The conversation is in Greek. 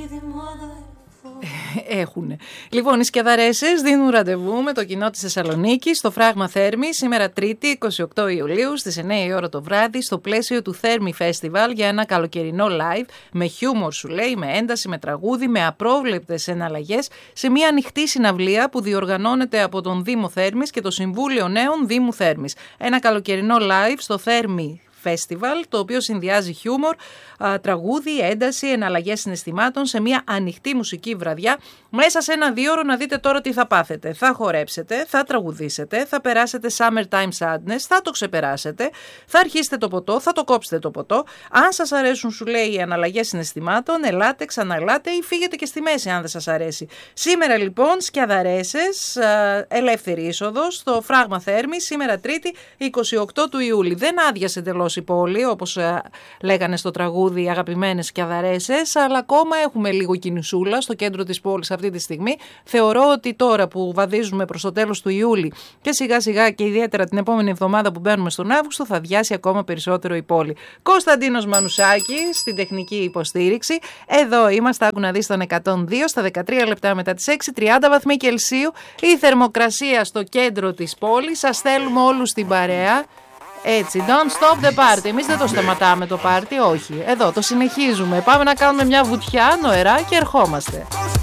Έχουν. Λοιπόν, οι σκιαδαρέσες δίνουν ραντεβού με το κοινό της Θεσσαλονίκης στο Φράγμα Θέρμη σήμερα Τρίτη 28 Ιουλίου στις 9 η ώρα το βράδυ στο πλαίσιο του Θέρμη Festival για ένα καλοκαιρινό live με χιούμορ, σου λέει, με ένταση, με τραγούδι, με απρόβλεπτες εναλλαγές σε μια ανοιχτή συναυλία που διοργανώνεται από τον Δήμο Θέρμης και το Συμβούλιο Νέων Δήμου Θέρμης. Ένα καλοκαιρινό live στο Θέρμη Festival, το οποίο συνδυάζει χιούμορ, τραγούδι, ένταση, εναλλαγές συναισθημάτων σε μια ανοιχτή μουσική βραδιά. Μέσα σε ένα 2ωρο να δείτε τώρα τι θα πάθετε. Θα χορέψετε, θα τραγουδήσετε, θα περάσετε Summertime Sadness, θα το ξεπεράσετε, θα αρχίσετε το ποτό, θα το κόψετε το ποτό. Αν σας αρέσουν, σου λέει, οι αναλλαγές συναισθημάτων, ελάτε, ξαναλάτε ή φύγετε και στη μέση αν δεν σας αρέσει. Σήμερα λοιπόν, σκιαδαρέσες, ελεύθερη είσοδος στο Φράγμα Θέρμη, σήμερα Τρίτη 28 του Ιούλη. Δεν άδειασε εντελώς η πόλη, όπως λέγανε στο τραγούδι οι αγαπημένες σκιαδαρέσες, αλλά ακόμα έχουμε λίγο κινησούλα στο κέντρο της πόλης αυτή τη στιγμή. Θεωρώ ότι τώρα που βαδίζουμε προς το τέλος του Ιούλη και σιγά σιγά και ιδιαίτερα την επόμενη εβδομάδα που μπαίνουμε στον Αύγουστο θα αδειάσει ακόμα περισσότερο η πόλη. Κωνσταντίνος Μανουσάκης στην τεχνική υποστήριξη. Εδώ είμαστε, άκου να δεις, τον 102 στα 13 λεπτά μετά τις 6, 30 βαθμοί Κελσίου. Η θερμοκρασία στο κέντρο της πόλης. Σας θέλουμε όλους στην παρέα. Έτσι, don't stop the party. Εμείς δεν το σταματάμε το πάρτι, όχι. Εδώ το συνεχίζουμε. Πάμε να κάνουμε μια βουτιά νοερά και ερχόμαστε.